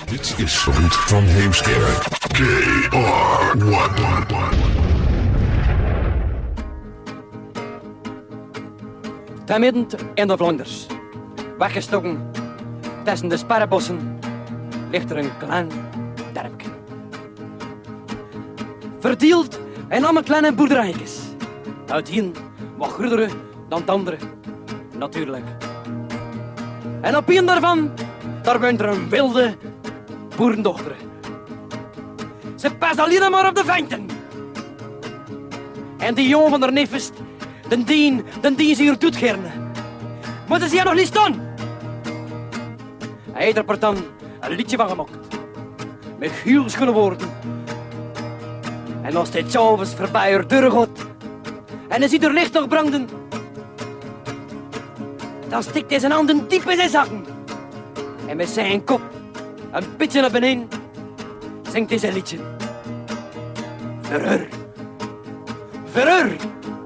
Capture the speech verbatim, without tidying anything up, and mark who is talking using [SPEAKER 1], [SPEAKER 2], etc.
[SPEAKER 1] Dit is Ruud van Heemskerk. K R one.
[SPEAKER 2] Ten midden in de Vlaanders, weggestoken tussen de sparrenbossen, ligt er een klein dorpje. Verdeeld in allemaal kleine boerderijtjes. Het een wat groter dan het andere, natuurlijk. En op een daarvan, daar woont er een wilde boerendochter. Ze past alleen maar op de venten. En die jongen van haar neef is, den dien, den dien ze hier doet gerne. Maar ze zien nog niet staan. Hij heeft er dan een liedje van gemaakt. Met heel schone woorden. En als dit s'avonds voorbij haar deur gaat, en hij ziet er licht nog branden, dan stikt hij zijn handen diep in zijn zakken. En met zijn kop een beetje naar beneden zingt hij zijn liedje. Voor haar. Voor haar.